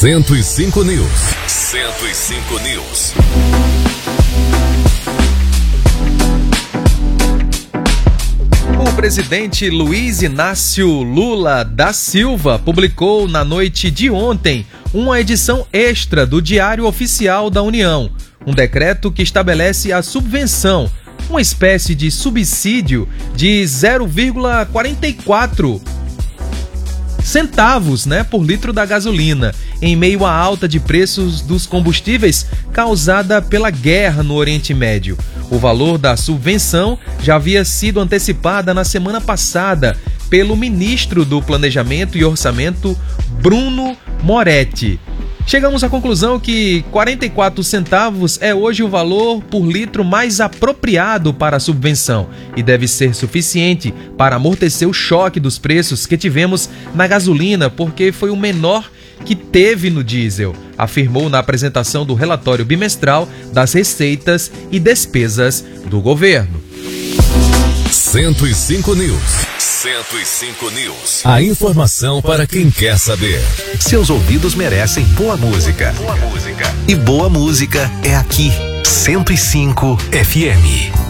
105 News. 105 News. O presidente Luiz Inácio Lula da Silva publicou na noite de ontem uma edição extra do Diário Oficial da União, um decreto que estabelece a subvenção, uma espécie de subsídio de 0,44 centavos, por litro da gasolina, em meio à alta de preços dos combustíveis causada pela guerra no Oriente Médio. O valor da subvenção já havia sido antecipada na semana passada pelo ministro do Planejamento e Orçamento, Bruno Moretti. Chegamos à conclusão que 44 centavos é hoje o valor por litro mais apropriado para a subvenção e deve ser suficiente para amortecer o choque dos preços que tivemos na gasolina, porque foi o menor que teve no diesel, afirmou na apresentação do relatório bimestral das receitas e despesas do governo. 105 News. 105 News. A informação para quem quer saber. Seus ouvidos merecem boa música. E boa música é aqui. 105 FM.